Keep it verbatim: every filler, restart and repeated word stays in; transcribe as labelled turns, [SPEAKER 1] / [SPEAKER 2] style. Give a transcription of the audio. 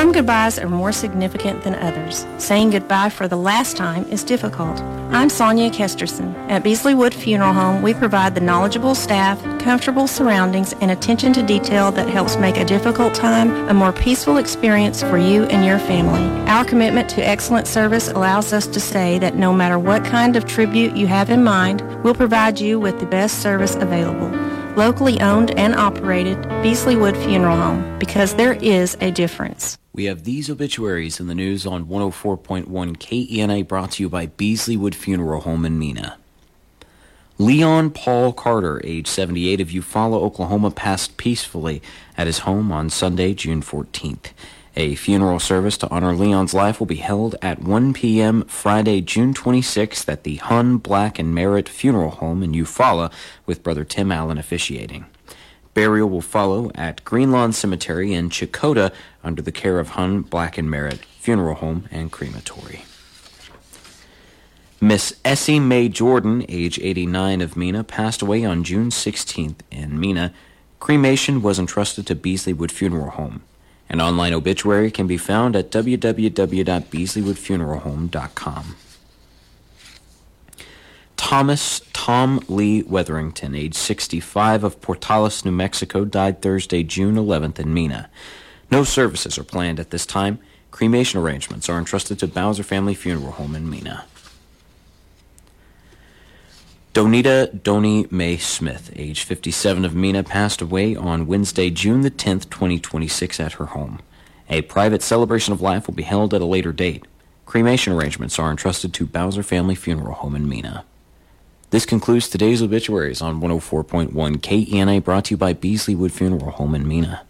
[SPEAKER 1] Some goodbyes are more significant than others. Saying goodbye for the last time is difficult. I'm Sonia Kesterson. At Beasley Wood Funeral Home, we provide the knowledgeable staff, comfortable surroundings, and attention to detail that helps make a difficult time a more peaceful experience for you and your family. Our commitment to excellent service allows us to say that no matter what kind of tribute you have in mind, we'll provide you with the best service available. Locally owned and operated, Beasley Wood Funeral Home, because there is a difference.
[SPEAKER 2] We have these obituaries in the news on one oh four point one K E N A, brought to you by Beasley Wood Funeral Home in Mena. Leon Paul Carter, age seventy-eight, of Eufaula, Oklahoma, passed peacefully at his home on Sunday, June fourteenth. A funeral service to honor Leon's life will be held at one p.m. Friday, June twenty-sixth at the Hun Black and Merritt Funeral Home in Eufaula, with Brother Tim Allen officiating. Burial will follow at Greenlawn Cemetery in Chakotah under the care of Hun Black and Merritt Funeral Home and Crematory. Miss Essie Mae Jordan, age eighty-nine, of Mena, passed away on June sixteenth in Mena. Cremation was entrusted to Beasley Wood Funeral Home. An online obituary can be found at w w w dot beasley wood funeral home dot com. Thomas Tom Lee Wetherington, age sixty-five, of Portales, New Mexico, died Thursday, June eleventh in Mena. No services are planned at this time. Cremation arrangements are entrusted to Bowser Family Funeral Home in Mena. Donita Doni Mae Smith, age fifty-seven, of Mena, passed away on Wednesday, June the tenth, twenty twenty-six, at her home. A private celebration of life will be held at a later date. Cremation arrangements are entrusted to Bowser Family Funeral Home in Mena. This concludes today's obituaries on one oh four point one K E N A, brought to you by Beasley Wood Funeral Home in Mena.